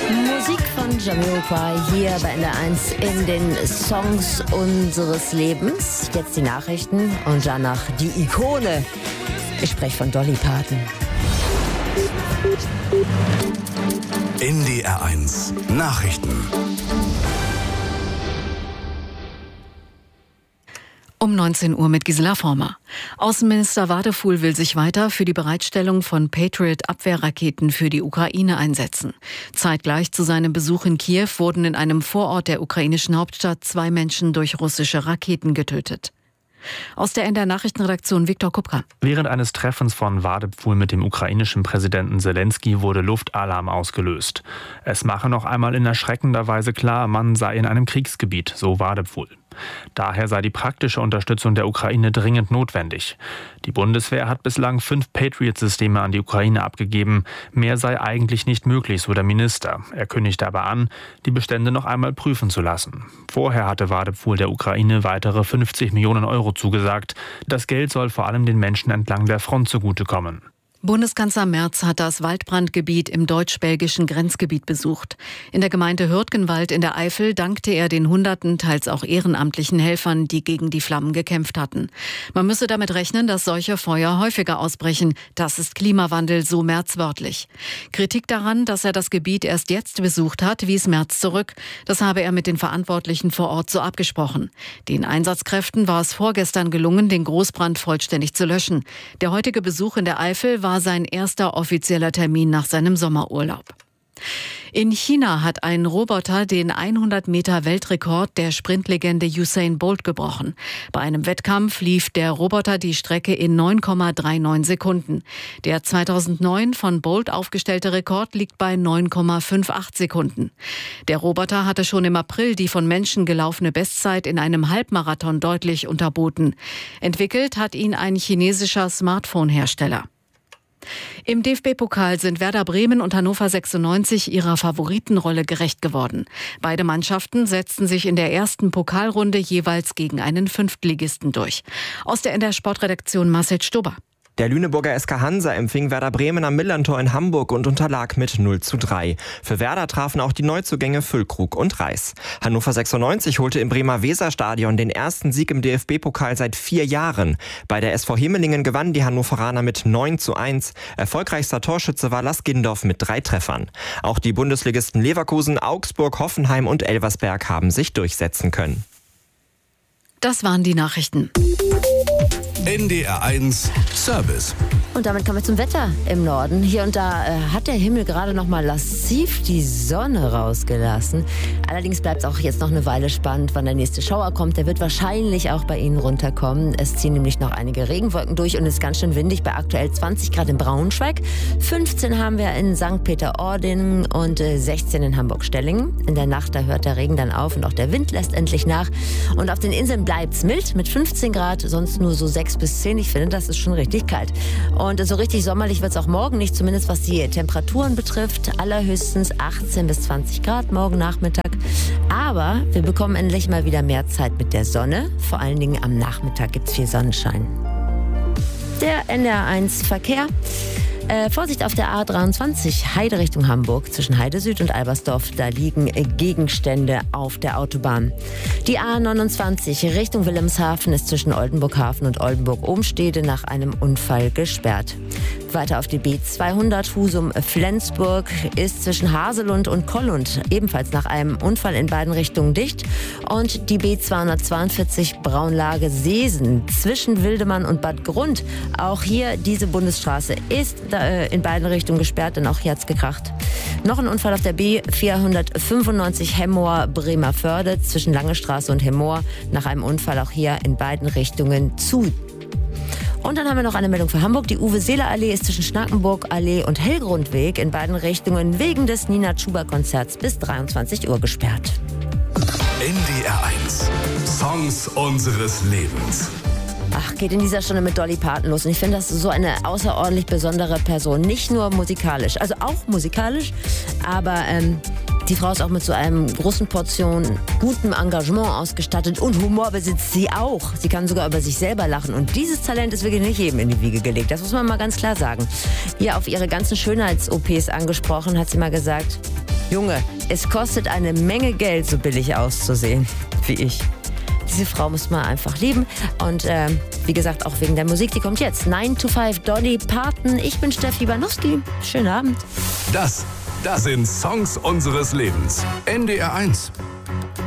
Musik von Jamiroquai hier bei NDR1 in den Songs unseres Lebens. Jetzt die Nachrichten und danach die Ikone. Ich spreche von Dolly Parton. NDR1 Nachrichten. Um 19 Uhr mit Gisela Former. Außenminister Wadefuhl will sich weiter für die Bereitstellung von Patriot-Abwehrraketen für die Ukraine einsetzen. Zeitgleich zu seinem Besuch in Kiew wurden in einem Vorort der ukrainischen Hauptstadt 2 Menschen durch russische Raketen getötet. Aus der NDR Nachrichtenredaktion Viktor Kupka. Während eines Treffens von Wadefuhl mit dem ukrainischen Präsidenten Zelensky wurde Luftalarm ausgelöst. Es mache noch einmal in erschreckender Weise klar, man sei in einem Kriegsgebiet, so Wadefuhl. Daher sei die praktische Unterstützung der Ukraine dringend notwendig. Die Bundeswehr hat bislang 5 Patriot-Systeme an die Ukraine abgegeben. Mehr sei eigentlich nicht möglich, so der Minister. Er kündigte aber an, die Bestände noch einmal prüfen zu lassen. Vorher hatte Wadefuhl der Ukraine weitere 50 Millionen Euro zugesagt. Das Geld soll vor allem den Menschen entlang der Front zugutekommen. Bundeskanzler Merz hat das Waldbrandgebiet im deutsch-belgischen Grenzgebiet besucht. In der Gemeinde Hürtgenwald in der Eifel dankte er den Hunderten, teils auch ehrenamtlichen Helfern, die gegen die Flammen gekämpft hatten. Man müsse damit rechnen, dass solche Feuer häufiger ausbrechen. Das ist Klimawandel, so Merz wörtlich. Kritik daran, dass er das Gebiet erst jetzt besucht hat, wies Merz zurück. Das habe er mit den Verantwortlichen vor Ort so abgesprochen. Den Einsatzkräften war es vorgestern gelungen, den Großbrand vollständig zu löschen. Der heutige Besuch in der Eifel war sein erster offizieller Termin nach seinem Sommerurlaub. In China hat ein Roboter den 100-Meter-Weltrekord der Sprintlegende Usain Bolt gebrochen. Bei einem Wettkampf lief der Roboter die Strecke in 9,39 Sekunden. Der 2009 von Bolt aufgestellte Rekord liegt bei 9,58 Sekunden. Der Roboter hatte schon im April die von Menschen gelaufene Bestzeit in einem Halbmarathon deutlich unterboten. Entwickelt hat ihn ein chinesischer Smartphone-Hersteller. Im DFB-Pokal sind Werder Bremen und Hannover 96 ihrer Favoritenrolle gerecht geworden. Beide Mannschaften setzten sich in der ersten Pokalrunde jeweils gegen einen Fünftligisten durch. Aus der NDR Sportredaktion Marcel Stober. Der Lüneburger SK Hansa empfing Werder Bremen am Millerntor in Hamburg und unterlag mit 0:3. Für Werder trafen auch die Neuzugänge Füllkrug und Reis. Hannover 96 holte im Bremer Weserstadion den ersten Sieg im DFB-Pokal seit 4 Jahren. Bei der SV Himmelingen gewannen die Hannoveraner mit 9:1. Erfolgreichster Torschütze war Lars Gindorf mit 3 Treffern. Auch die Bundesligisten Leverkusen, Augsburg, Hoffenheim und Elversberg haben sich durchsetzen können. Das waren die Nachrichten. NDR1 Service. Und damit kommen wir zum Wetter im Norden. Hier und da hat der Himmel gerade noch mal lassiv die Sonne rausgelassen. Allerdings bleibt es auch jetzt noch eine Weile spannend, wann der nächste Schauer kommt. Der wird wahrscheinlich auch bei Ihnen runterkommen. Es ziehen nämlich noch einige Regenwolken durch und es ist ganz schön windig bei aktuell 20 Grad in Braunschweig. 15 haben wir in St. Peter-Ording und 16 in Hamburg-Stellingen. In der Nacht, da hört der Regen dann auf und auch der Wind lässt endlich nach. Und auf den Inseln bleibt es mild mit 15 Grad, sonst nur so 6 bis 10. Ich finde, das ist schon richtig kalt. Und so richtig sommerlich wird es auch morgen nicht, zumindest was die Temperaturen betrifft. Allerhöchstens 18 bis 20 Grad morgen Nachmittag. Aber wir bekommen endlich mal wieder mehr Zeit mit der Sonne. Vor allen Dingen am Nachmittag gibt es viel Sonnenschein. Der NDR1 Verkehr. Vorsicht auf der A23, Heide Richtung Hamburg, zwischen Heide Süd und Albersdorf, da liegen Gegenstände auf der Autobahn. Die A29 Richtung Wilhelmshaven ist zwischen Oldenburghafen und Oldenburg-Ohnstede nach einem Unfall gesperrt. Weiter auf die B200 Husum-Flensburg ist zwischen Haselund und Kollund ebenfalls nach einem Unfall in beiden Richtungen dicht. Und die B242 Braunlage Seesen zwischen Wildemann und Bad Grund. Auch hier diese Bundesstraße ist in beiden Richtungen gesperrt, denn auch hier hat's gekracht. Noch ein Unfall auf der B495 Hemmoor-Bremerförde zwischen Lange Straße und Hemmoor. Nach einem Unfall auch hier in beiden Richtungen zu. Und dann haben wir noch eine Meldung für Hamburg. Die Uwe-Seeler-Allee ist zwischen Schnackenburg-Allee und Hellgrundweg in beiden Richtungen wegen des Nina-Chuba-Konzerts bis 23 Uhr gesperrt. NDR1 Songs unseres Lebens. Ach, geht in dieser Stunde mit Dolly Parton los. Und ich finde, das ist so eine außerordentlich besondere Person. Nicht nur musikalisch, also auch musikalisch, aber die Frau ist auch mit so einem großen Portion gutem Engagement ausgestattet und Humor besitzt sie auch. Sie kann sogar über sich selber lachen und dieses Talent ist wirklich nicht jedem in die Wiege gelegt. Das muss man mal ganz klar sagen. Hier auf ihre ganzen Schönheits-OPs angesprochen, hat sie mal gesagt, Junge, es kostet eine Menge Geld, so billig auszusehen wie ich. Diese Frau muss man einfach lieben. Und wie gesagt, auch wegen der Musik, die kommt jetzt. 9 to 5, Dolly Parton. Ich bin Steffi Banowski. Schönen Abend. Das sind Songs unseres Lebens. NDR 1.